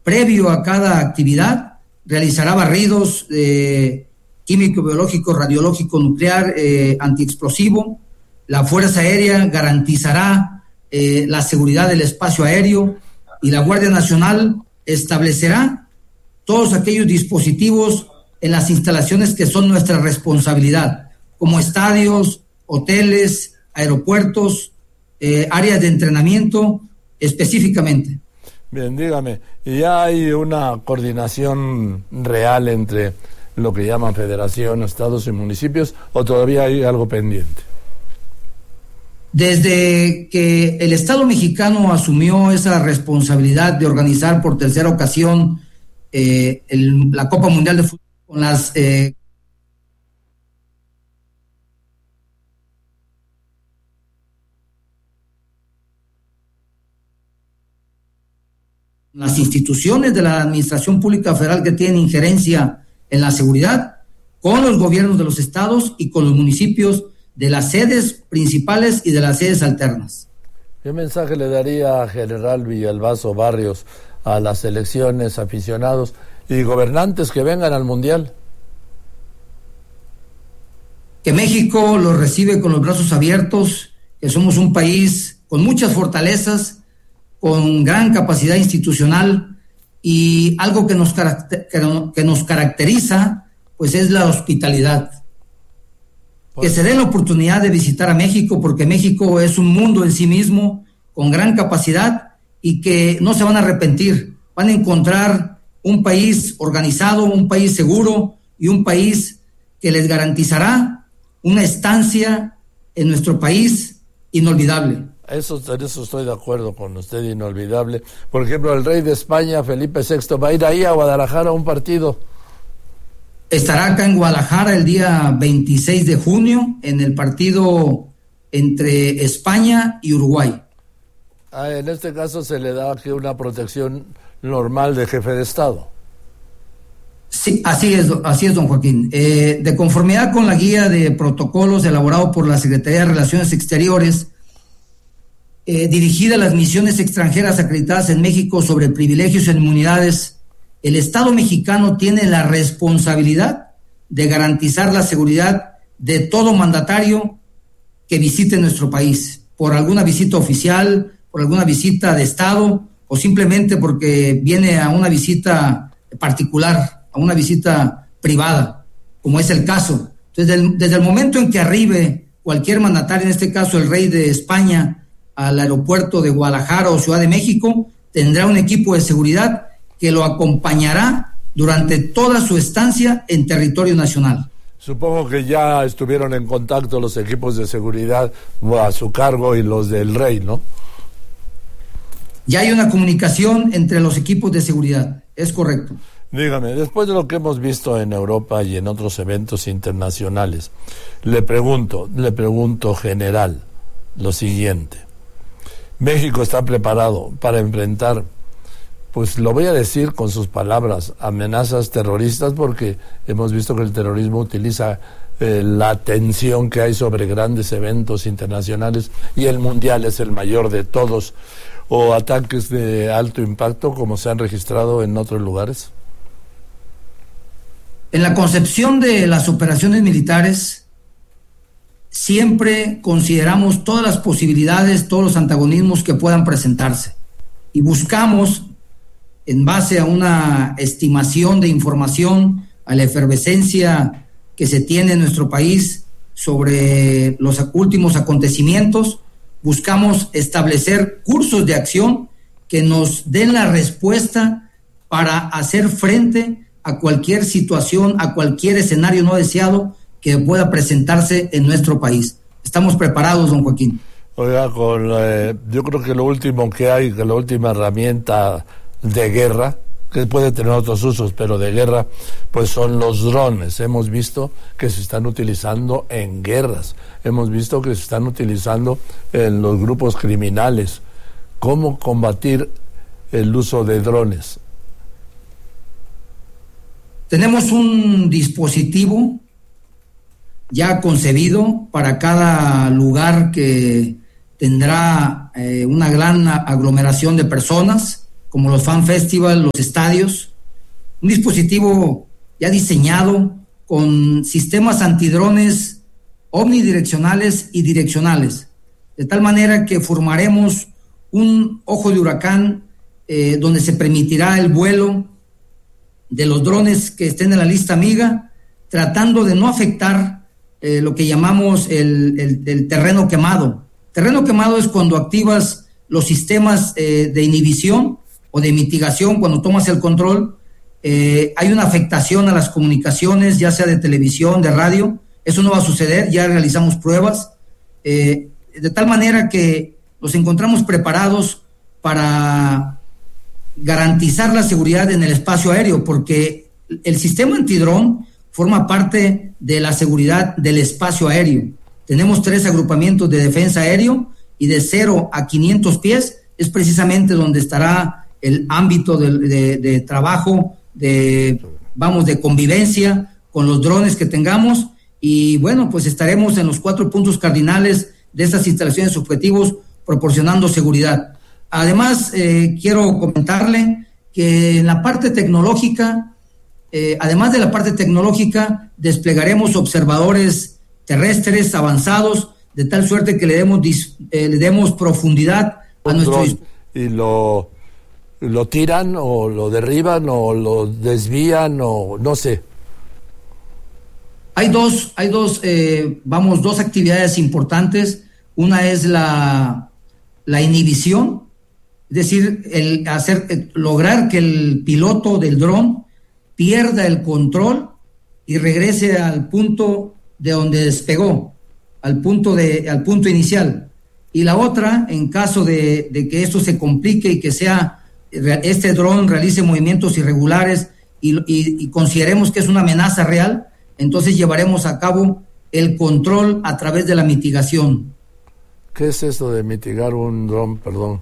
previo a cada actividad, realizará barridos químico, biológico, radiológico, nuclear, antiexplosivo. La Fuerza Aérea garantizará la seguridad del espacio aéreo y la Guardia Nacional establecerá todos aquellos dispositivos en las instalaciones que son nuestra responsabilidad, como estadios, hoteles, aeropuertos, áreas de entrenamiento específicamente. Bien, dígame, ¿ya hay una coordinación real entre lo que llaman federación, estados y municipios, o todavía hay algo pendiente? Desde que el Estado mexicano asumió esa responsabilidad de organizar por tercera ocasión la Copa Mundial de Fútbol con las instituciones de la Administración Pública Federal que tienen injerencia en la seguridad, con los gobiernos de los estados y con los municipios de las sedes principales y de las sedes alternas. ¿Qué mensaje le daría a General Villalbazo Barrios a las selecciones, aficionados y gobernantes que vengan al Mundial? Que México los recibe con los brazos abiertos, que somos un país con muchas fortalezas, con gran capacidad institucional, y algo que nos caracteriza pues es la hospitalidad. Que se den la oportunidad de visitar a México, porque México es un mundo en sí mismo, con gran capacidad, y que no se van a arrepentir. Van a encontrar un país organizado, un país seguro y un país que les garantizará una estancia en nuestro país inolvidable. Eso estoy de acuerdo con usted, inolvidable. Por ejemplo, el rey de España, Felipe VI, va a ir ahí a Guadalajara a un partido. Estará acá en Guadalajara el día 26 de junio en el partido entre España y Uruguay. En este caso se le da aquí una protección normal de jefe de Estado. Sí, así es, don Joaquín. De conformidad con la guía de protocolos elaborado por la Secretaría de Relaciones Exteriores, dirigida a las misiones extranjeras acreditadas en México sobre privilegios e inmunidades, el Estado mexicano tiene la responsabilidad de garantizar la seguridad de todo mandatario que visite nuestro país, por alguna visita oficial, por alguna visita de Estado, o simplemente porque viene a una visita particular, a una visita privada, como es el caso. Entonces, desde el momento en que arribe cualquier mandatario, en este caso el rey de España, al aeropuerto de Guadalajara o Ciudad de México, tendrá un equipo de seguridad que lo acompañará durante toda su estancia en territorio nacional. Supongo que ya estuvieron en contacto los equipos de seguridad a su cargo y los del rey, ¿no? Ya hay una comunicación entre los equipos de seguridad, es correcto. Dígame, después de lo que hemos visto en Europa y en otros eventos internacionales, le pregunto, general, lo siguiente. ¿México está preparado para enfrentar, pues lo voy a decir con sus palabras, amenazas terroristas? Porque hemos visto que el terrorismo utiliza la tensión que hay sobre grandes eventos internacionales, y el Mundial es el mayor de todos, o ataques de alto impacto como se han registrado en otros lugares. En la concepción de las operaciones militares, siempre consideramos todas las posibilidades, todos los antagonismos que puedan presentarse, y buscamos, en base a una estimación de información, a la efervescencia que se tiene en nuestro país sobre los últimos acontecimientos, buscamos establecer cursos de acción que nos den la respuesta para hacer frente a cualquier situación, a cualquier escenario no deseado que pueda presentarse en nuestro país. Estamos preparados, don Joaquín. Oiga, yo creo que lo último que hay, que la última herramienta de guerra, que puede tener otros usos, pero de guerra, pues son los drones. Hemos visto que se están utilizando en guerras, hemos visto que se están utilizando en los grupos criminales. ¿Cómo combatir el uso de drones? Tenemos un dispositivo ya concebido para cada lugar que tendrá una gran aglomeración de personas, como los fan festivals, los estadios. Un dispositivo ya diseñado con sistemas antidrones omnidireccionales y direccionales, de tal manera que formaremos un ojo de huracán donde se permitirá el vuelo de los drones que estén en la lista amiga, tratando de no afectar lo que llamamos el terreno quemado. Terreno quemado es cuando activas los sistemas de inhibición o de mitigación, cuando tomas el control. Hay una afectación a las comunicaciones, ya sea de televisión, de radio. Eso no va a suceder, ya realizamos pruebas, de tal manera que nos encontramos preparados para garantizar la seguridad en el espacio aéreo, porque el sistema antidrón forma parte de la seguridad del espacio aéreo. Tenemos 3 agrupamientos de defensa aéreo, y de 0 a 500 pies es precisamente donde estará el ámbito de trabajo, de convivencia con los drones que tengamos. Y bueno, pues estaremos en los 4 puntos cardinales de estas instalaciones objetivos proporcionando seguridad. Además, quiero comentarle que en la parte tecnológica, además de la parte tecnológica, desplegaremos observadores terrestres avanzados, de tal suerte que le demos profundidad a nuestro... ¿Y lo tiran o lo derriban o lo desvían o no sé? Hay dos actividades importantes. Una es la inhibición, es decir, lograr que el piloto del dron pierda el control y regrese al punto de donde despegó, al punto inicial. Y la otra, en caso de que esto se complique y que este dron realice movimientos irregulares y consideremos que es una amenaza real, entonces llevaremos a cabo el control a través de la mitigación. ¿Qué es esto de mitigar un dron, perdón?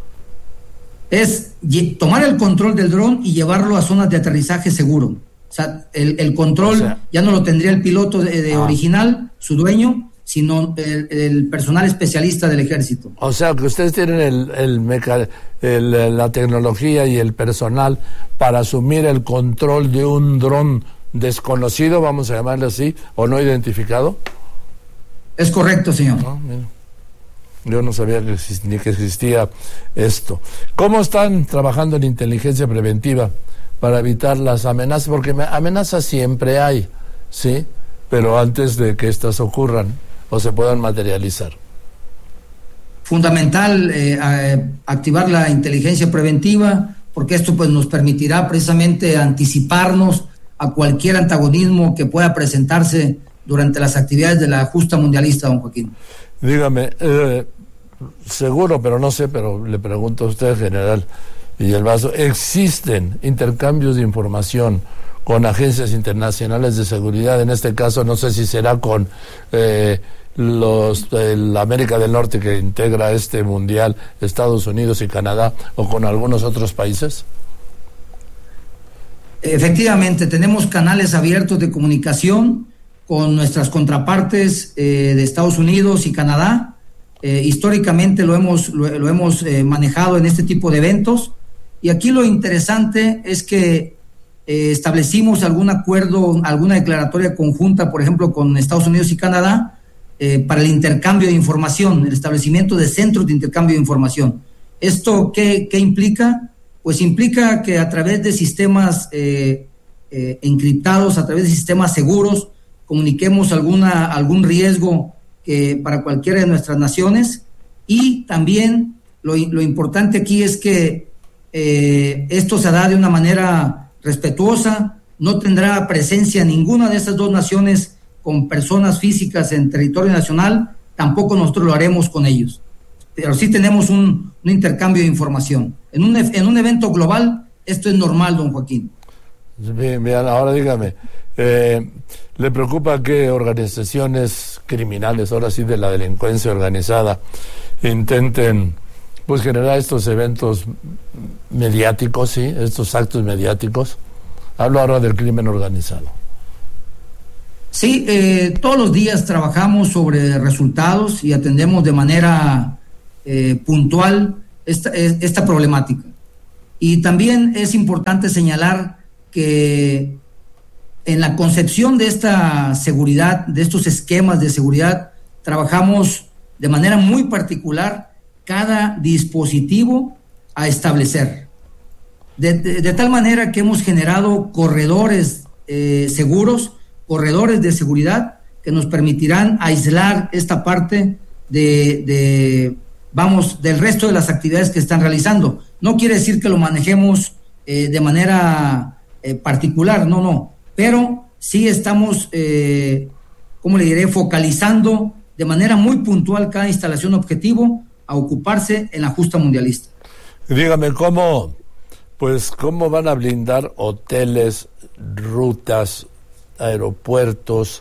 Es tomar el control del dron y llevarlo a zonas de aterrizaje seguro. O sea, el control ya no lo tendría el piloto original, su dueño, sino el personal especialista del ejército. O sea, que ustedes tienen la tecnología y el personal para asumir el control de un dron desconocido, vamos a llamarle así, o no identificado. Es correcto, señor. Yo no sabía ni que existía esto. ¿Cómo están trabajando en inteligencia preventiva para evitar las amenazas? Porque amenazas siempre hay, ¿sí? Pero antes de que estas ocurran o se puedan materializar. Fundamental activar la inteligencia preventiva, porque esto pues nos permitirá precisamente anticiparnos a cualquier antagonismo que pueda presentarse durante las actividades de la justa mundialista, don Joaquín. Dígame, seguro, pero no sé, pero le pregunto a usted, general Villalbazo, ¿existen intercambios de información con agencias internacionales de seguridad? En este caso, no sé si será con la América del Norte, que integra este mundial, Estados Unidos y Canadá, o con algunos otros países. Efectivamente, tenemos canales abiertos de comunicación con nuestras contrapartes de Estados Unidos y Canadá. Históricamente lo hemos manejado en este tipo de eventos, y aquí lo interesante es que establecimos algún acuerdo, alguna declaratoria conjunta, por ejemplo, con Estados Unidos y Canadá, para el intercambio de información, el establecimiento de centros de intercambio de información. ¿Esto qué implica? Pues implica que a través de sistemas encriptados, a través de sistemas seguros, comuniquemos algún riesgo para cualquiera de nuestras naciones. Y también lo importante aquí es que esto se hará de una manera respetuosa, no tendrá presencia ninguna de estas dos naciones con personas físicas en territorio nacional, tampoco nosotros lo haremos con ellos, pero sí tenemos un intercambio de información. En un evento global esto es normal, don Joaquín. Bien, ahora dígame, ¿le preocupa que organizaciones criminales, ahora sí de la delincuencia organizada, intenten pues generar estos eventos mediáticos, sí, estos actos mediáticos? Hablo ahora del crimen organizado. Sí, todos los días trabajamos sobre resultados y atendemos de manera puntual esta problemática. Y también es importante señalar que en la concepción de esta seguridad, de estos esquemas de seguridad, trabajamos de manera muy particular cada dispositivo a establecer. De tal manera que hemos generado corredores seguros, corredores de seguridad que nos permitirán aislar esta parte del resto de las actividades que están realizando. No quiere decir que lo manejemos de manera particular, no, pero sí estamos, focalizando de manera muy puntual cada instalación objetivo a ocuparse en la justa mundialista. Dígame, ¿cómo van a blindar hoteles, rutas, aeropuertos,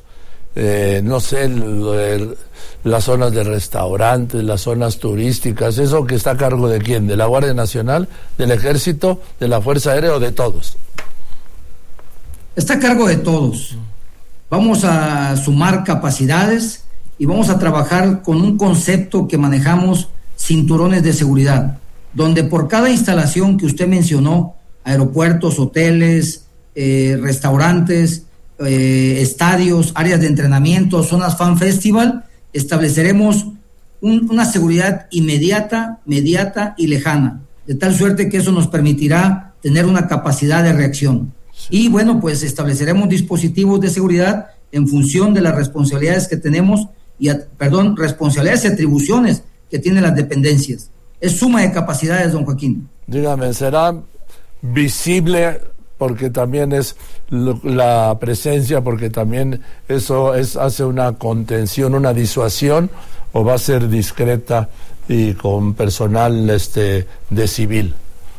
las zonas de restaurantes, las zonas turísticas? ¿Eso que está a cargo de quién? ¿De la Guardia Nacional, del Ejército, de la Fuerza Aérea o de todos? Está a cargo de todos. Vamos a sumar capacidades y vamos a trabajar con un concepto que manejamos, cinturones de seguridad, donde por cada instalación que usted mencionó, aeropuertos, hoteles, restaurantes, estadios, áreas de entrenamiento, zonas fan festival, estableceremos una seguridad inmediata, mediata y lejana, de tal suerte que eso nos permitirá tener una capacidad de reacción. Y estableceremos dispositivos de seguridad en función de las responsabilidades que tenemos responsabilidades y atribuciones que tienen las dependencias. Es suma de capacidades, don Joaquín. Dígame, ¿será visible porque también es la presencia, porque también eso hace una contención, una disuasión, o va a ser discreta y con personal de civil?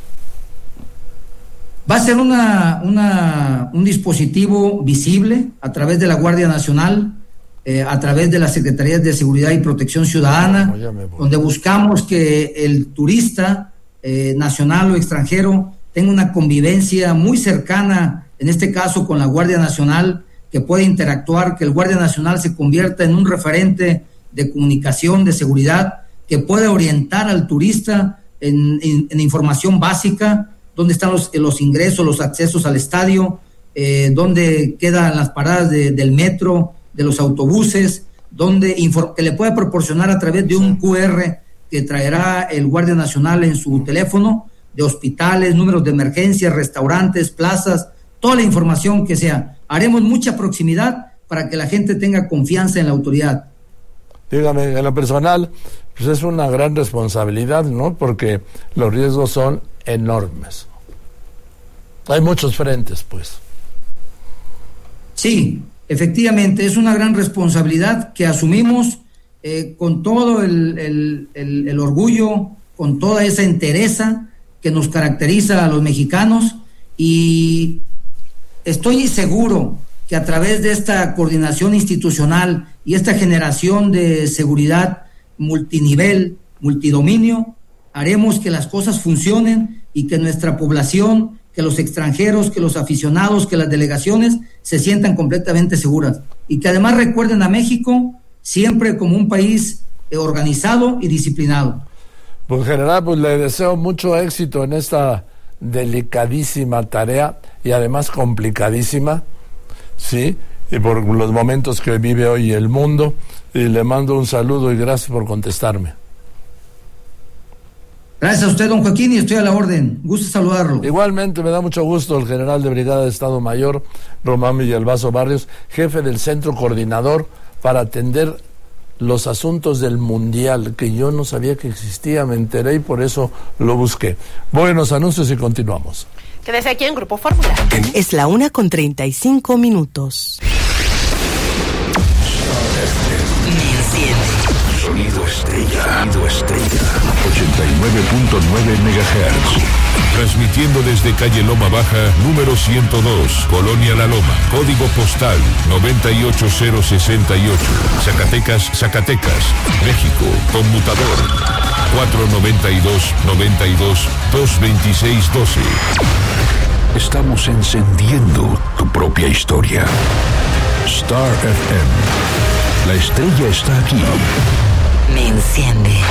Va a ser un dispositivo visible a través de la Guardia Nacional, a través de las Secretarías de Seguridad y Protección Ciudadana, donde buscamos que el turista nacional o extranjero tenga una convivencia muy cercana, en este caso con la Guardia Nacional, que pueda interactuar, que el Guardia Nacional se convierta en un referente de comunicación, de seguridad, que pueda orientar al turista en información básica, dónde están los ingresos, los accesos al estadio, dónde quedan las paradas del metro, de los autobuses, que le pueda proporcionar a través de un QR que traerá el Guardia Nacional en su teléfono, de hospitales, números de emergencia, restaurantes, plazas, toda la información que sea. Haremos mucha proximidad para que la gente tenga confianza en la autoridad. Dígame, en lo personal, pues es una gran responsabilidad, ¿no? Porque los riesgos son enormes. Hay muchos frentes, pues. Sí, efectivamente, es una gran responsabilidad que asumimos con todo el orgullo, con toda esa entereza que nos caracteriza a los mexicanos, y estoy seguro que a través de esta coordinación institucional y esta generación de seguridad multinivel, multidominio, haremos que las cosas funcionen y que nuestra población, que los extranjeros, que los aficionados, que las delegaciones se sientan completamente seguras, y que además recuerden a México siempre como un país organizado y disciplinado. Pues general, le deseo mucho éxito en esta delicadísima tarea y además complicadísima, sí, y por los momentos que vive hoy el mundo, y le mando un saludo y gracias por contestarme. Gracias a usted, don Joaquín, y estoy a la orden. Gusto saludarlo. Igualmente, me da mucho gusto el general de Brigada de Estado Mayor, Román Villalbazo Barrios, jefe del Centro Coordinador para atender los asuntos del Mundial, que yo no sabía que existía, me enteré y por eso lo busqué. Voy a los anuncios y continuamos. Quédese aquí en Grupo Fórmula. Es la 1:35. Sonido estrella. 89.9 MHz. Transmitiendo desde calle Loma Baja, número 102, Colonia La Loma, código postal 98068, Zacatecas, México, conmutador 492-92-226-12. Estamos encendiendo tu propia historia. Star FM. La estrella está aquí. Me enciende.